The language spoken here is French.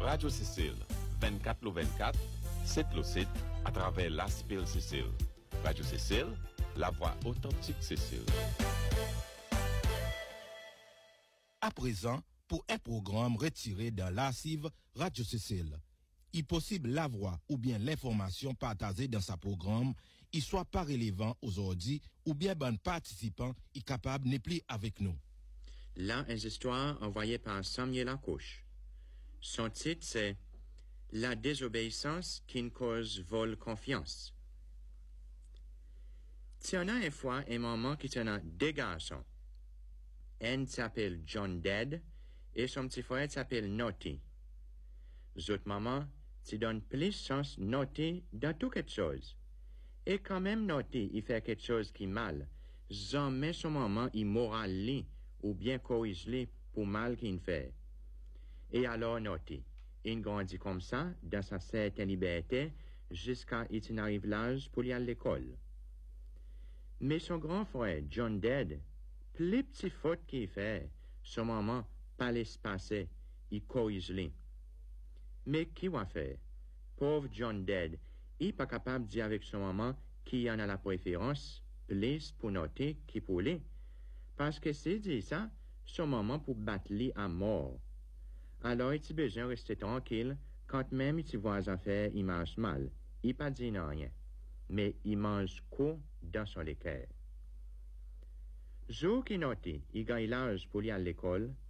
Radio Cécile, 24/24, 7/7, à travers l'Aspil Cécile. Radio Cécile, la voix authentique Cécile. À présent, pour un programme retiré dans l'archive Radio Cécile, il est possible la voix ou bien l'information partagée dans ce programme, il soit pas relevant aujourd'hui ou bien bon participant est capable n'est plus avec nous. Là, une histoire envoyée par Samuel Accouche. Son titre, c'est « La désobéissance qui cause vol confiance ». Tiens, une fois, un moment qui tient deux garçons. Un s'appelle John Dead et son petit frère s'appelle Naughty. Zot maman, tu donnes plus sens Naughty dans tout quelque chose. Et quand même Naughty, il fait quelque chose qui mal. Jamais son maman, il moral ou bien corrige pour mal qu'il fait. Et alors Naughty, il grandit comme ça, dans sa certaine liberté, jusqu'à il arrive l'âge pour aller à l'école. Mais son grand frère, John Dead, plus petit faute qu'il fait, son maman, pas laisse passer, il corrige-les. Mais qui va faire? Pauvre John Dead, il pas capable de dire avec son maman qui en a la préférence, plus pour noter qui pour lui. Parce que s'il dit ça, son maman pour battre lui à mort. Alors il a besoin de rester tranquille, quand même il voit les affaires, il marche mal. Il pas dit rien. Mais il mange court dans son équerre. Jour qui noté, il gagne l'âge pour aller à l'école,